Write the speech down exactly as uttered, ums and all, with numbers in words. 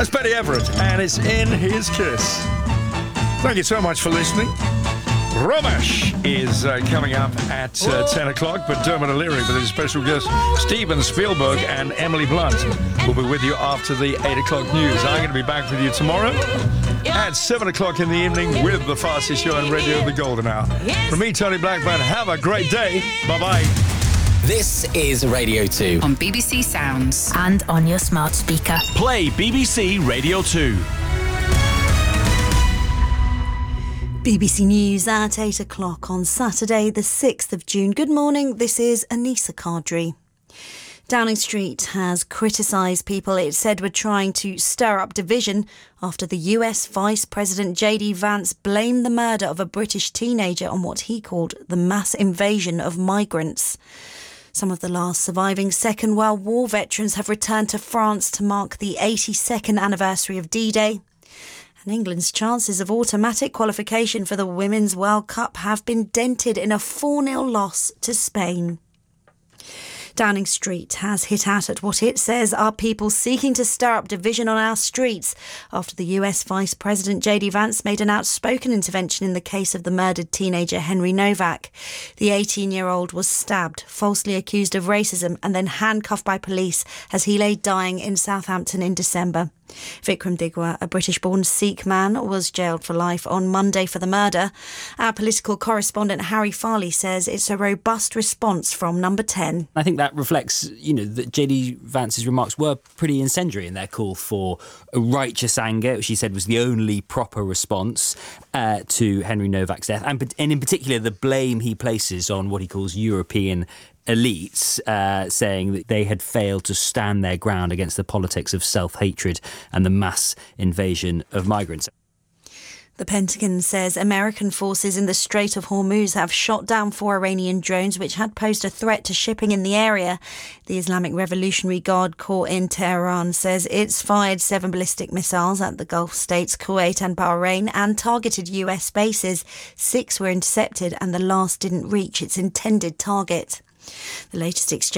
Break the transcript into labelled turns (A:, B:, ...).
A: That's Betty Everett, and it's In His Kiss. Thank you so much for listening. Romesh is uh, coming up at uh, ten o'clock, but Dermot O'Leary with his special guest Steven Spielberg and Emily Blunt will be with you after the eight o'clock news. I'm going to be back with you tomorrow at seven o'clock in the evening with the fastest show on radio, The Golden Hour. From me, Tony Blackburn, have a great day. Bye-bye.
B: This is Radio two.
C: On B B C Sounds.
D: And on your smart speaker.
E: Play B B C Radio two.
F: B B C News at eight o'clock on Saturday, the sixth of June. Good morning, this is Anissa Kadri. Downing Street has criticised people it said were trying to stir up division after the U S Vice President J D Vance blamed the murder of a British teenager on what he called the mass invasion of migrants. Some of the last surviving Second World War veterans have returned to France to mark the eighty-second anniversary of D-Day. And England's chances of automatic qualification for the Women's World Cup have been dented in a four nil loss to Spain. Downing Street has hit out at what it says are people seeking to stir up division on our streets after the U S Vice President J D Vance made an outspoken intervention in the case of the murdered teenager Henry Novak. The eighteen-year-old was stabbed, falsely accused of racism and then handcuffed by police as he lay dying in Southampton in December. Vikram Digwa, a British-born Sikh man, was jailed for life on Monday for the murder. Our political correspondent Harry Farley says it's a robust response from Number ten.
G: I think that reflects, you know, that J D Vance's remarks were pretty incendiary in their call for a righteous anger, which he said was the only proper response uh, to Henry Novak's death, and, and in particular the blame he places on what he calls European elites, uh, saying that they had failed to stand their ground against the politics of self-hatred and the mass invasion of migrants.
F: The Pentagon says American forces in the Strait of Hormuz have shot down four Iranian drones which had posed a threat to shipping in the area. The Islamic Revolutionary Guard Corps in Tehran says it's fired seven ballistic missiles at the Gulf states Kuwait and Bahrain and targeted U S bases. Six were intercepted and the last didn't reach its intended target. The latest exchange